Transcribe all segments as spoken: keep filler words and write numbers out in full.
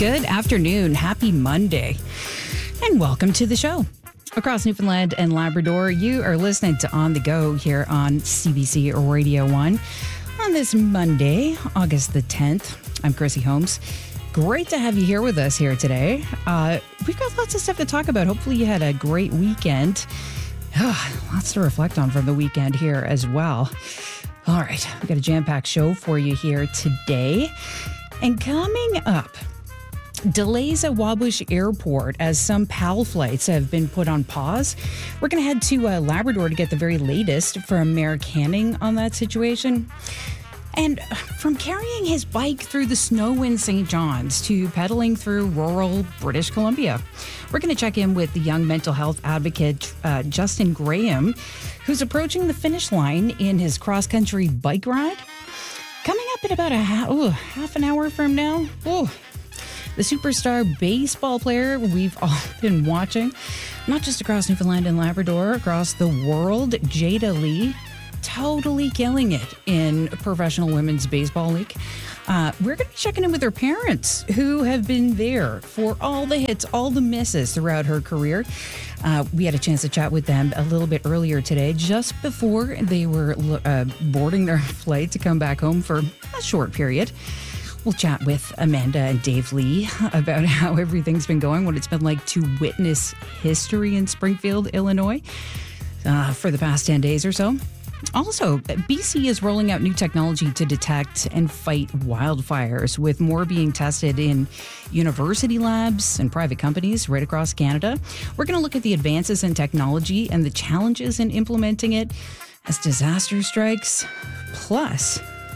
Good afternoon. Happy Monday. And welcome to the show. Across Newfoundland and Labrador, you are listening to On the Go here on C B C Radio one on this Monday, August the tenth. I'm Chrissy Holmes. Great to have you here with us here today. Uh, we've got lots of stuff to talk about. Hopefully you had a great weekend. Oh, lots to reflect on from the weekend here as well. All right, we've got a jam-packed show for you here today. And coming up, delays at Wabush Airport as some PAL flights have been put on pause. We're going to head to uh, Labrador to get the very latest from Mayor Canning on that situation. And from carrying his bike through the snow in Saint John's to pedaling through rural British Columbia, we're going to check in with the young mental health advocate, uh, Justin Graham, who's approaching the finish line in his cross-country bike ride. Coming up in about a ha- ooh, half an hour from now, ooh, the superstar baseball player we've all been watching, not just across Newfoundland and Labrador, across the world, Jada Lee, totally killing it in professional women's baseball league. Uh, we're going to be checking in with her parents who have been there for all the hits, all the misses throughout her career. Uh, we had a chance to chat with them a little bit earlier today, just before they were uh, boarding their flight to come back home for a short period. We'll chat with Amanda and Dave Lee about how everything's been going, what it's been like to witness history in Springfield, Illinois, uh, for the past ten days or so. Also, B C is rolling out new technology to detect and fight wildfires, with more being tested in university labs and private companies right across Canada. We're going to look at the advances in technology and the challenges in implementing it as disaster strikes. Plus,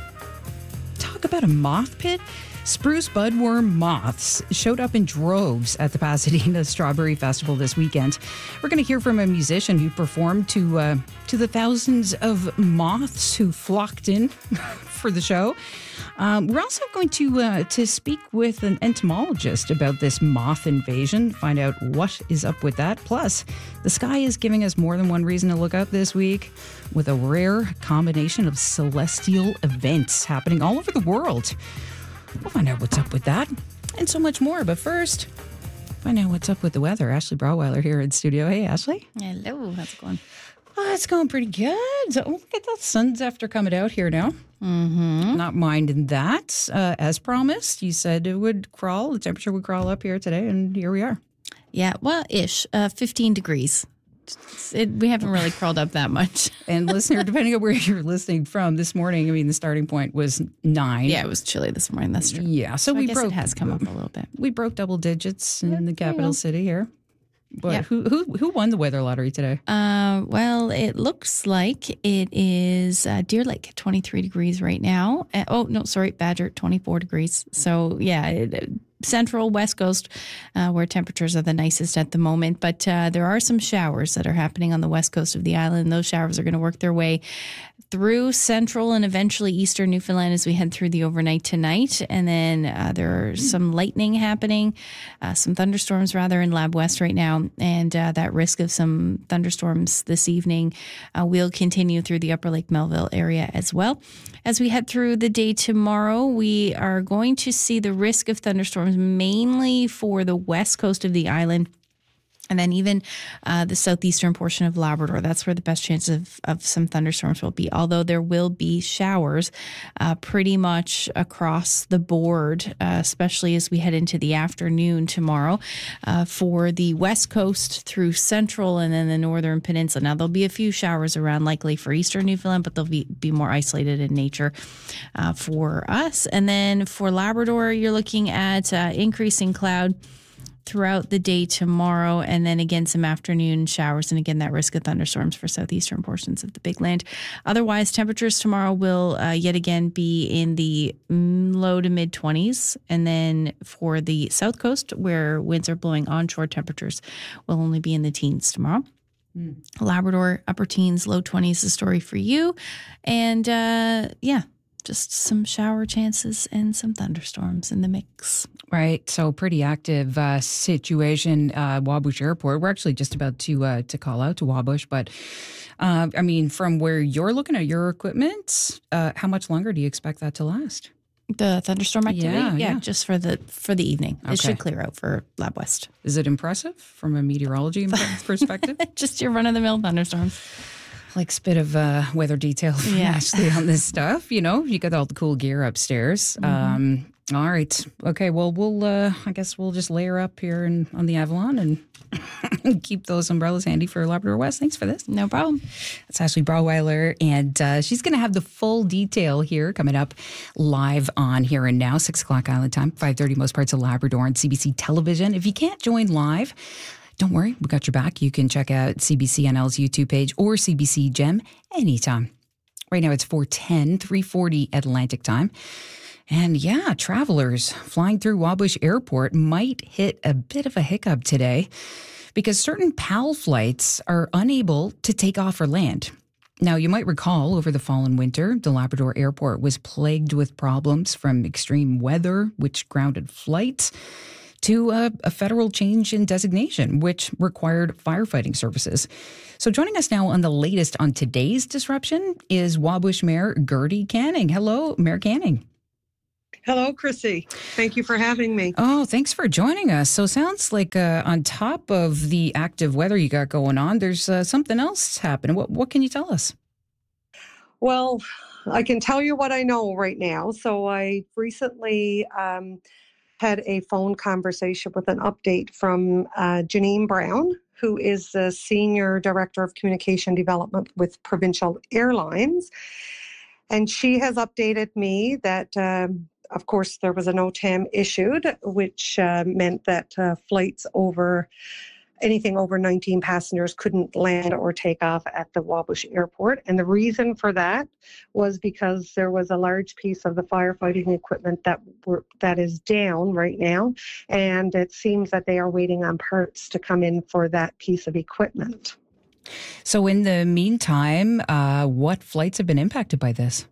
talk about a moth pit. Spruce budworm moths showed up in droves at the Pasadena Strawberry Festival this weekend. We're going to hear from a musician who performed to uh, to the thousands of moths who flocked in for the show. Um, we're also going to uh, to speak with an entomologist about this moth invasion, find out what is up with that. Plus, the sky is giving us more than one reason to look up this week, with a rare combination of celestial events happening all over the world. We'll find out what's up with that and so much more. But first, find out what's up with the weather. Ashley Brauweiler here in studio. Hey, Ashley. Hello. How's it going? Oh, it's going pretty good. Oh, look at that. Sun's after coming out here now. Mm-hmm. Not minding that. Uh, as promised, you said it would crawl. The temperature would crawl up here today, and here we are. Yeah, well, ish. Uh, fifteen degrees. It, we haven't really crawled up that much. And listener, depending on where you're listening from this morning, I mean, the starting point was nine. Yeah, it was chilly this morning. That's true. Yeah, so, so we I guess broke. It has come up a little bit. We broke double digits in yeah, the capital city here. But yeah. who who who won the weather lottery today? Uh, well, it looks like it is uh, Deer Lake, twenty-three degrees right now. Uh, oh no, sorry, Badger, twenty-four degrees. So yeah. It, Central, West Coast, uh, where temperatures are the nicest at the moment. But uh, there are some showers that are happening on the west coast of the island. Those showers are going to work their way through central and eventually eastern Newfoundland as we head through the overnight tonight. And then uh, there are some lightning happening, uh, some thunderstorms rather in Lab West right now. And uh, that risk of some thunderstorms this evening uh, will continue through the Upper Lake Melville area as well. As we head through the day tomorrow, we are going to see the risk of thunderstorms mainly for the west coast of the island. And then even uh, the southeastern portion of Labrador, that's where the best chance of, of some thunderstorms will be. Although there will be showers uh, pretty much across the board, uh, especially as we head into the afternoon tomorrow uh, for the west coast through central and then the northern peninsula. Now, there'll be a few showers around likely for eastern Newfoundland, but they'll be, be more isolated in nature uh, for us. And then for Labrador, you're looking at uh, increasing cloud throughout the day tomorrow, and then again some afternoon showers, and again that risk of thunderstorms for southeastern portions of the Big Land. Otherwise, temperatures tomorrow will uh, yet again be in the low to mid twenties, and then for the south coast, where winds are blowing onshore, temperatures will only be in the teens tomorrow. Mm. Labrador, upper teens, low twenties, the story for you. And uh, yeah, just some shower chances and some thunderstorms in the mix. Right. So pretty active uh, situation, uh, Wabush Airport. We're actually just about to uh, to call out to Wabush. But, uh, I mean, from where you're looking at your equipment, uh, how much longer do you expect that to last? The thunderstorm activity? Yeah, Yeah, yeah. just for the for the evening. Okay. It should clear out for Lab West. Is it impressive from a meteorology perspective? Just your run-of-the-mill thunderstorms. Like a bit of uh, weather detail from Yeah. Ashley on this stuff. You know, you got all the cool gear upstairs. Mm-hmm. Um, all right. Okay. Well, we'll, uh, I guess we'll just layer up here in, on the Avalon and keep those umbrellas handy for Labrador West. Thanks for this. No problem. That's Ashley Brawweiler, and uh, she's going to have the full detail here coming up live on Here and Now, six o'clock Island time, five thirty most parts of Labrador on C B C television. If you can't join live, don't worry, we got your back. You can check out C B C N L's YouTube page or C B C Gem anytime. Right now it's four ten, three forty Atlantic time. And yeah, travelers flying through Wabush Airport might hit a bit of a hiccup today because certain P A L flights are unable to take off or land. Now, you might recall over the fall and winter, the Labrador Airport was plagued with problems from extreme weather, which grounded flights, to a, a federal change in designation, which required firefighting services. So joining us now on the latest on today's disruption is Wabush Mayor Gertie Canning. Hello, Mayor Canning. Hello, Chrissy. Thank you for having me. Oh, thanks for joining us. So sounds like uh, on top of the active weather you got going on, there's uh, something else happening. What, what can you tell us? Well, I can tell you what I know right now. So I recently um, had a phone conversation with an update from uh, Janine Brown, who is the Senior Director of Communication Development with Provincial Airlines. And she has updated me that, um, of course, there was an O T A M issued, which uh, meant that uh, flights over anything over nineteen passengers couldn't land or take off at the Wabush Airport. And the reason for that was because there was a large piece of the firefighting equipment that were, that is down right now. And it seems that they are waiting on parts to come in for that piece of equipment. So in the meantime, uh, what flights have been impacted by this?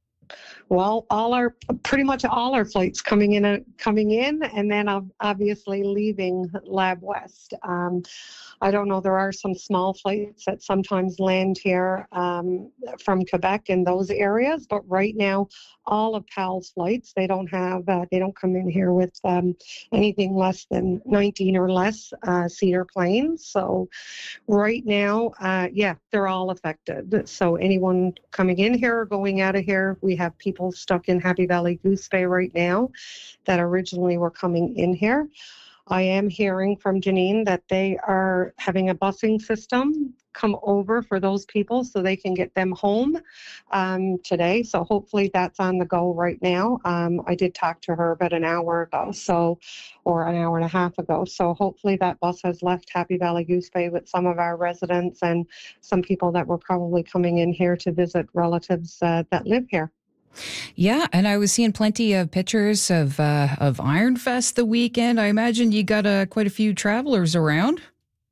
Well, all our pretty much all our flights coming in, uh, coming in, and then obviously leaving Lab West. Um, I don't know. There are some small flights that sometimes land here um, from Quebec in those areas, but right now, all of P A L's flights they don't have. Uh, they don't come in here with um, anything less than nineteen or less uh, seater planes. So, right now, uh, yeah, they're all affected. So anyone coming in here or going out of here, we have people stuck in Happy Valley Goose Bay right now that originally were coming in here. I am hearing from Janine that they are having a busing system come over for those people so they can get them home um, today. So hopefully that's on the go right now. Um, I did talk to her about an hour ago, so or an hour and a half ago. So hopefully that bus has left Happy Valley Goose Bay with some of our residents and some people that were probably coming in here to visit relatives uh, that live here. Yeah, and I was seeing plenty of pictures of uh, of Iron Fest the weekend. I imagine you got uh, quite a few travelers around.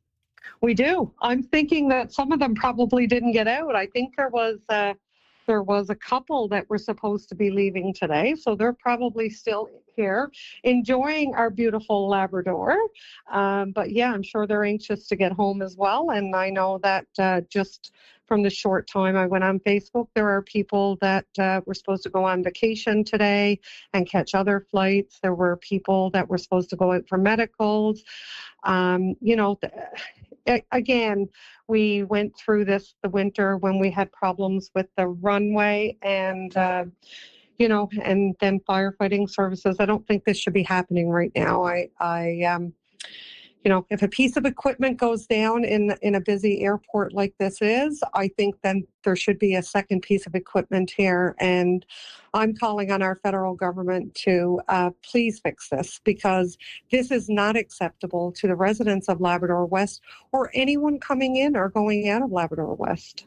We do. I'm thinking that some of them probably didn't get out. I think there was uh, there was a couple that were supposed to be leaving today, so they're probably still here enjoying our beautiful Labrador. Um, but yeah, I'm sure they're anxious to get home as well. And I know that uh, just from the short time I went on Facebook, there are people that uh, were supposed to go on vacation today and catch other flights. There were people that were supposed to go out for medicals. Um, you know, th- again, we went through this the winter when we had problems with the runway and, uh, you know, and then firefighting services. I don't think this should be happening right now. I, I, um, you know, if a piece of equipment goes down in in a busy airport like this is, I think then there should be a second piece of equipment here. And I'm calling on our federal government to uh, please fix this, because this is not acceptable to the residents of Labrador West or anyone coming in or going out of Labrador West.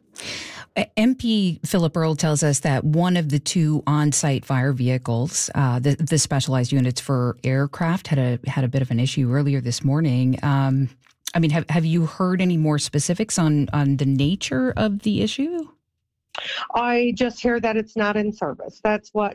M P Philip Earle tells us that one of the two on-site fire vehicles, uh, the, the specialized units for aircraft, had a had a bit of an issue earlier this morning. Um, I mean, have have you heard any more specifics on on the nature of the issue? I just hear that it's not in service. That's what that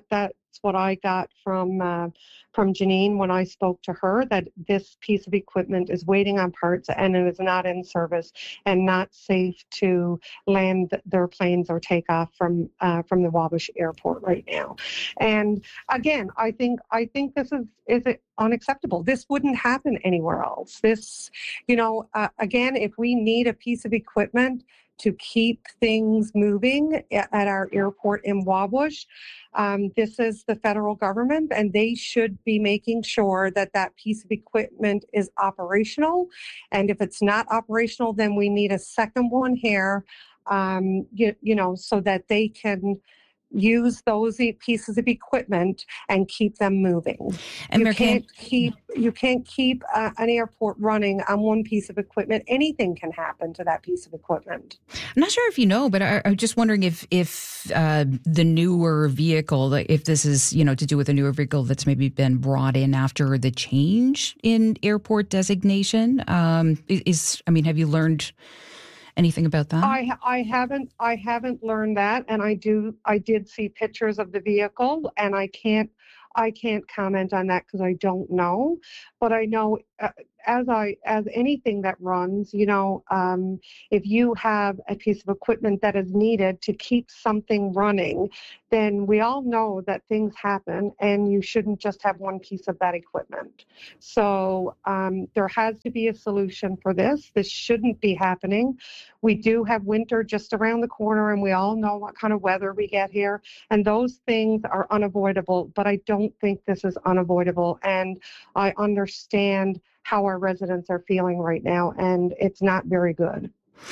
what I got from uh, from Janine when I spoke to her, that this piece of equipment is waiting on parts and it is not in service and not safe to land their planes or take off from uh, from the Wabush Airport right now. And again, I think I think this is is it unacceptable. This wouldn't happen anywhere else. This, you know, uh, again, if we need a piece of equipment to keep things moving at our airport in Wabush, um, this is the federal government, and they should be making sure that that piece of equipment is operational. And if it's not operational, then we need a second one here, um, you, you know, so that they can use those e- pieces of equipment and keep them moving. And you Mayor Kane- can't keep you can't keep uh, an airport running on one piece of equipment. Anything can happen to that piece of equipment. I'm not sure if you know, but I, I'm just wondering if if uh, the newer vehicle, if this is, you know, to do with a newer vehicle that's maybe been brought in after the change in airport designation. Um, is I mean, have you learned anything about that? I I haven't I haven't learned that, and I do I did see pictures of the vehicle, and I can't I can't comment on that because I don't know. But I know uh, as I as anything that runs, you know, um, if you have a piece of equipment that is needed to keep something running, then we all know that things happen, and you shouldn't just have one piece of that equipment. So um, there has to be a solution for this. This shouldn't be happening. We do have winter just around the corner, and we all know what kind of weather we get here, and those things are unavoidable, but I don't think this is unavoidable, and I understand how our residents are feeling right now, and it's not very good.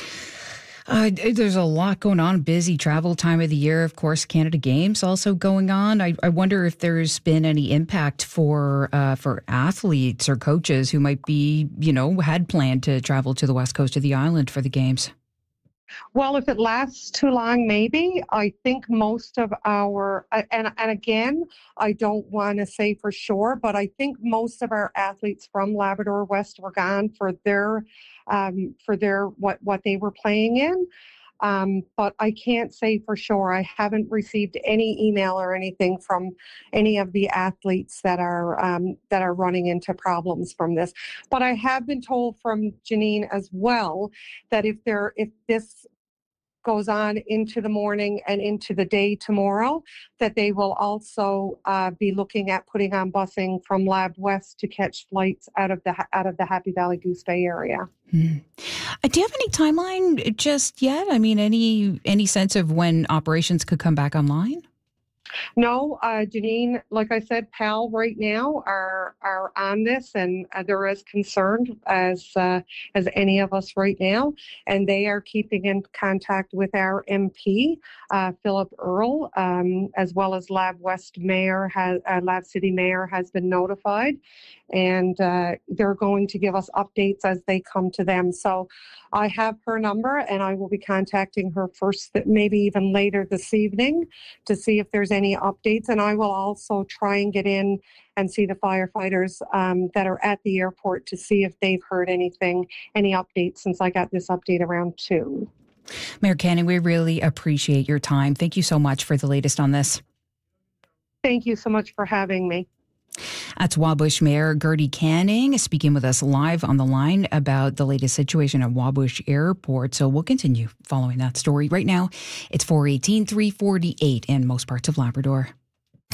Uh, there's a lot going on, busy travel time of the year. Of course, Canada Games also going on. I, I wonder if there's been any impact for uh, for athletes or coaches who might be, you know, had planned to travel to the west coast of the island for the games. Well, if it lasts too long, maybe. I think most of our, and, and again, I don't want to say for sure, but I think most of our athletes from Labrador West were gone for their, um, for their, what, what they were playing in. Um, but I can't say for sure. I haven't received any email or anything from any of the athletes that are um, that are running into problems from this. But I have been told from Janine as well that if there if this goes on into the morning and into the day tomorrow, that they will also uh, be looking at putting on busing from Lab West to catch flights out of the out of the Happy Valley Goose Bay area. Hmm. Uh, do you have any timeline just yet? I mean, any any sense of when operations could come back online? No, uh, Janine, like I said, P A L right now are are on this, and uh, they're as concerned as uh, as any of us right now, and they are keeping in contact with our M P, uh, Philip Earle, um, as well as Lab West Mayor has uh, Lab City Mayor has been notified, and uh, they're going to give us updates as they come to them. So I have her number, and I will be contacting her first, maybe even later this evening, to see if there's any updates. And I will also try and get in and see the firefighters um, that are at the airport to see if they've heard anything, any updates since I got this update around two. Mayor Canning, we really appreciate your time. Thank you so much for the latest on this. Thank you so much for having me. That's Wabush Mayor Gertie Canning speaking with us live on the line about the latest situation at Wabush Airport. So we'll continue following that story. Right now, it's four eighteen, three forty-eight in most parts of Labrador.